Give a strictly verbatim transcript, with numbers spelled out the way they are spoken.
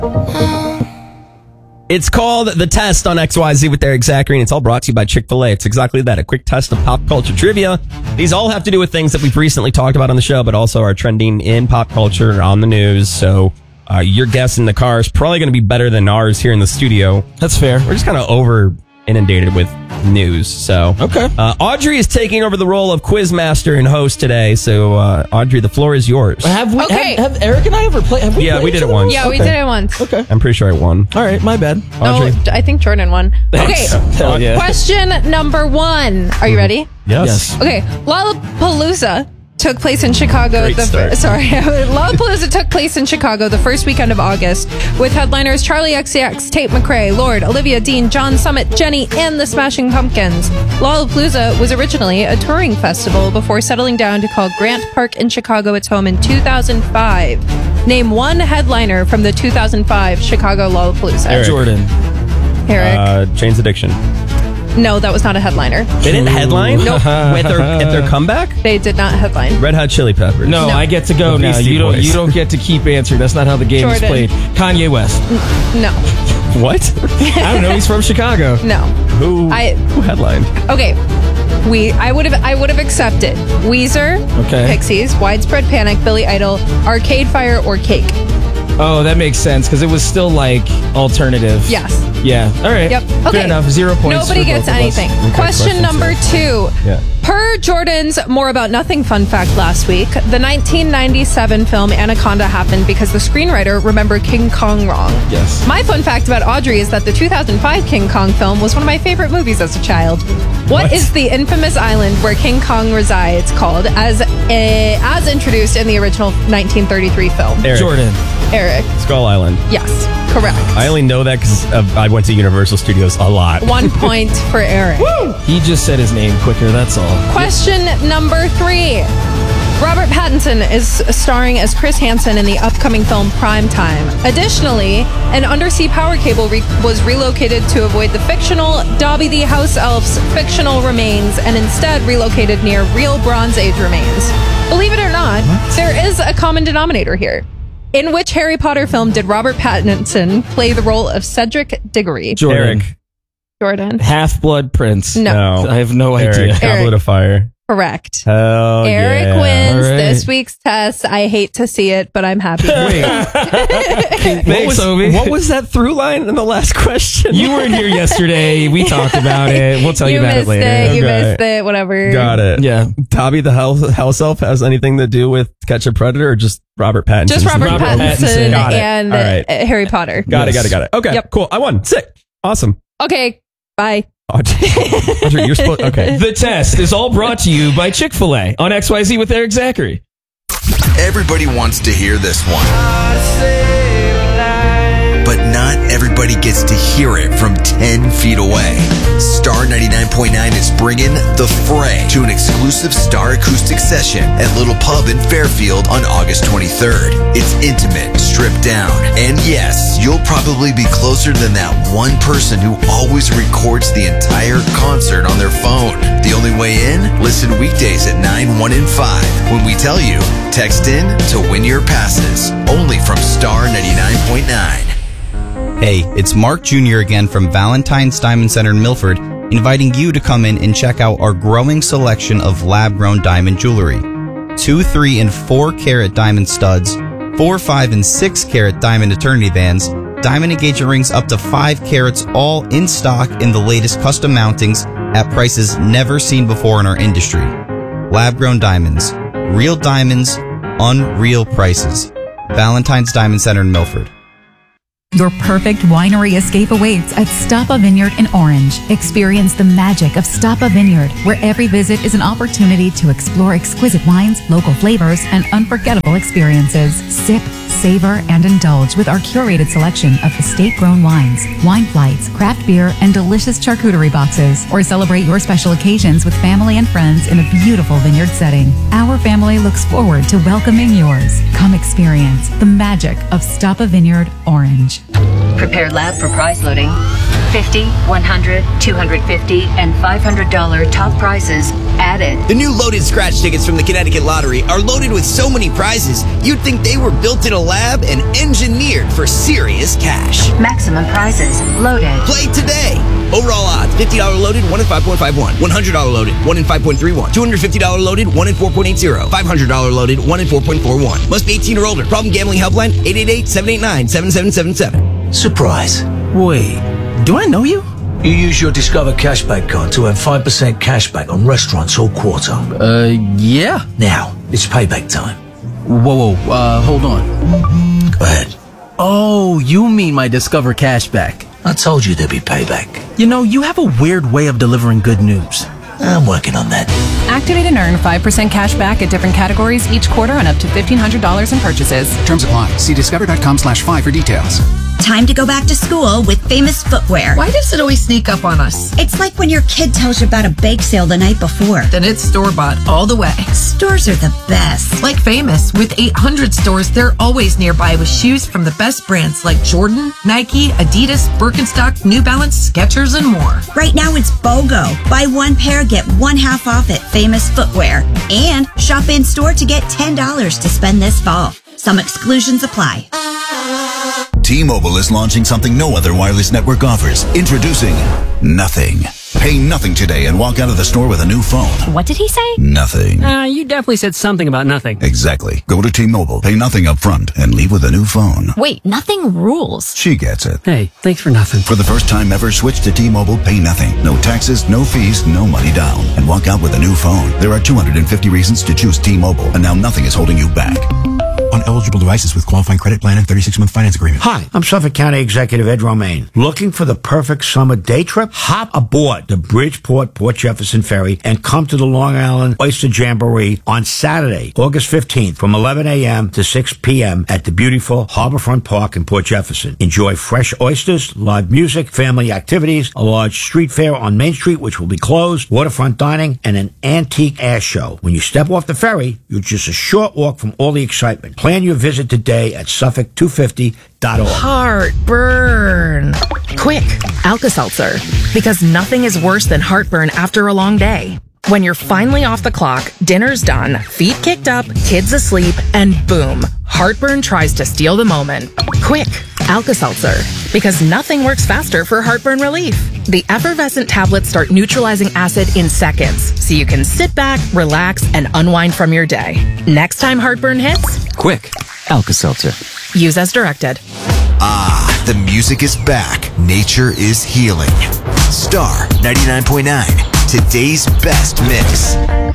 It's called The Test on X Y Z with Eric Zachary, and it's all brought to you by Chick-fil-A. It's exactly that, a quick test of pop culture trivia. These all have to do with things that we've recently talked about on the show, but also are trending in pop culture on the news. So uh, your guess in the car is probably going to be better than ours here in the studio. That's fair. We're just kind of over inundated with news. So okay. Uh, Audrey is taking over the role of quizmaster and host today. So uh, Audrey, the floor is yours. Have we? Okay. Have, have Eric and I ever played? Have we Yeah, played we did each it other? once. Yeah, we Okay. did it once. Okay. I'm pretty sure I won. All right, my bad. Audrey. No, I think Jordan won. Okay. Hell yeah. Question number one. Are you ready? Yes. Yes. Okay. Lollapalooza took place in Chicago. Great the start. Sorry, Lollapalooza took place in Chicago the first weekend of August with headliners Charlie X C X, Tate McRae, Lorde, Olivia Dean, John Summit, Jenny, and the Smashing Pumpkins. Lollapalooza was originally a touring festival before settling down to call Grant Park in Chicago its home in two thousand five. Name one headliner from the two thousand five Chicago Lollapalooza. Eric. Jordan. Eric. Uh, Jane's Addiction. No, that was not a headliner. They didn't headline? Nope. With their, at their comeback? They did not headline. Red Hot Chili Peppers. No, No. I get to go The now. Beastie You don't. Boys. You don't get to keep answering. That's not how the game Jordan. is played. Kanye West. No, What? I don't know. He's from Chicago. no. Who, I- who headlined? Okay. We I would have I would have accepted Weezer, Okay. Pixies, Widespread Panic, Billy Idol, Arcade Fire, or Cake. Oh, that makes sense because it was still like alternative. Yes. Yeah. All right. Yep. Fair Okay. enough. Zero points. Nobody for gets both of us. anything. Okay, question, question number two. Yeah. Per Jordan's More About Nothing fun fact last week, the nineteen ninety-seven film Anaconda happened because the screenwriter remembered King Kong wrong. Yes. My fun fact about Audrey is that the two thousand five King Kong film was one of my favorite movies as a child. What? what is the infamous island where King Kong resides called as a, as introduced in the original nineteen thirty-three film? Eric. Jordan. Eric. Skull Island. Yes, correct. I only know that because uh, I went to Universal Studios a lot. One point for Eric. He just said his name quicker. That's all. Question number three. Robert Pattinson is starring as Chris Hansen in the upcoming film Prime Time. Additionally, an undersea power cable re- was relocated to avoid the fictional Dobby the House Elf's fictional remains and instead relocated near real Bronze Age remains. Believe it or not, what? There is a common denominator here. In which Harry Potter film did Robert Pattinson play the role of Cedric Diggory? Jordan. Eric. Jordan. Half-Blood Prince. No. No. I have no Eric. idea. Goblet of Fire. Correct. Hell Eric yeah. wins All right. this week's test. I hate to see it, but I'm happy. Wait. Thanks, what, was, Obi. what was that through line in the last question? You weren't here yesterday. We talked about it. We'll tell you, you about it missed later. it. You Okay. missed it. Whatever. Got it. Yeah. Dobby the house, house elf has anything to do with Catch a Predator or just Robert Pattinson? Just Robert, Robert Pattinson, Pattinson. Got it. and All right. uh, Harry Potter. Got it, Yes. got it, got it. Okay, Yep. cool. I won. Sick. Awesome. Okay. Bye. Audrey, Audrey, you're supposed... Okay. The test is all brought to you by Chick-fil-A on X Y Z with Eric Zachary. Everybody wants to hear this one, but not everybody gets to hear it from ten feet away. Star ninety-nine point nine is bringing The Fray to an exclusive Star acoustic session at Little Pub in Fairfield on August twenty-third. It's intimate, stripped down, and yes, you'll probably be closer than that one person who always records the entire concert on their phone. The only way in? Listen weekdays at nine, one, and five when we tell you, text in to win your passes. Only from Star ninety-nine point nine. Hey, it's Mark Junior again from Valentine's Diamond Center in Milford, inviting you to come in and check out our growing selection of lab-grown diamond jewelry. Two, three, and four carat diamond studs, four, five, and six carat diamond eternity bands, diamond engagement rings up to five carats, all in stock in the latest custom mountings at prices never seen before in our industry. Lab-grown diamonds, real diamonds, unreal prices. Valentine's Diamond Center in Milford. Your perfect winery escape awaits at Stoppa Vineyard in Orange. Experience the magic of Stoppa Vineyard, where every visit is an opportunity to explore exquisite wines, local flavors, and unforgettable experiences. Sip, savor, and indulge with our curated selection of estate-grown wines, wine flights, craft beer, and delicious charcuterie boxes. Or celebrate your special occasions with family and friends in a beautiful vineyard setting. Our family looks forward to welcoming yours. Come experience the magic of Stoppa Vineyard Orange. Prepare lab for prize loading. fifty, one hundred, two hundred fifty, and five hundred dollars top prizes added. The new loaded scratch tickets from the Connecticut Lottery are loaded with so many prizes, you'd think they were built in a lab and engineered for serious cash. Maximum prizes loaded. Play today. Overall odds, fifty dollars loaded, one in five point five one. one hundred dollars loaded, one in five point three one. two hundred fifty dollars loaded, one in four point eight zero. five hundred dollars loaded, one in four point four one. Must be eighteen or older. Problem gambling helpline, eight eight eight, seven eight nine, seven seven seven seven. Surprise. Wait, do I know you? You use your Discover Cashback card to earn five percent cashback on restaurants all quarter. Uh, yeah. Now, it's payback time. Whoa, whoa, uh, hold on. Go ahead. Oh, you mean my Discover Cashback. I told you there'd be payback. You know, you have a weird way of delivering good news. I'm working on that. Activate and earn five percent cash back at different categories each quarter on up to fifteen hundred dollars in purchases. Terms apply. See discover.com slash five for details. Time to go back to school with Famous Footwear. Why does it always sneak up on us? It's like when your kid tells you about a bake sale the night before. Then it's store-bought all the way. Stores are the best. Like Famous, with eight hundred stores, they're always nearby with shoes from the best brands like Jordan, Nike, Adidas, Birkenstock, New Balance, Skechers, and more. Right now it's BOGO. Buy one pair, get one half off at Famous Footwear. And shop in-store to get ten dollars to spend this fall. Some exclusions apply. T-Mobile is launching something no other wireless network offers. Introducing Nothing. Pay nothing today and walk out of the store with a new phone. What did he say? Nothing. Uh, you definitely said something about nothing. Exactly. Go to T-Mobile, pay nothing up front, and leave with a new phone. Wait, nothing rules. She gets it. Hey, thanks for nothing. For the first time ever, switch to T-Mobile, pay nothing. No taxes, no fees, no money down. And walk out with a new phone. There are two hundred fifty reasons to choose T-Mobile, and now nothing is holding you back. On eligible devices with qualifying credit plan and thirty-six month finance agreement. Hi, I'm Suffolk County Executive Ed Romaine. Looking for the perfect summer day trip? Hop aboard the Bridgeport Port Jefferson Ferry and come to the Long Island Oyster Jamboree on Saturday, August fifteenth from eleven a.m. to six p.m. at the beautiful Harborfront Park in Port Jefferson. Enjoy fresh oysters, live music, family activities, a large street fair on Main Street, which will be closed, waterfront dining, and an antique ass show. When you step off the ferry, you're just a short walk from all the excitement. Plan your visit today at Suffolk two fifty dot org. Heartburn. Quick, Alka-Seltzer. Because nothing is worse than heartburn after a long day. When you're finally off the clock, dinner's done, feet kicked up, kids asleep, and boom, heartburn tries to steal the moment. Quick, Alka-Seltzer. Because nothing works faster for heartburn relief. The effervescent tablets start neutralizing acid in seconds, so you can sit back, relax, and unwind from your day. Next time heartburn hits, quick, Alka-Seltzer. Use as directed. Ah, the music is back. Nature is healing. Star ninety-nine point nine, today's best mix.